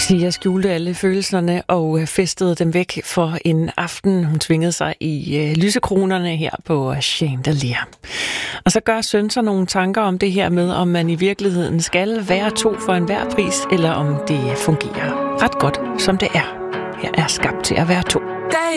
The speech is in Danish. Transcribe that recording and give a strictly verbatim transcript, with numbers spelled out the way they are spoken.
Sia skjulte alle følelserne og festede dem væk for en aften. Hun tvingede sig i øh, lysekronerne her på Chandelier. Og så gør Søn sig nogle tanker om det her med, om man i virkeligheden skal være to for enhver pris, eller om det fungerer ret godt, som det er. Her er skabt til at være to.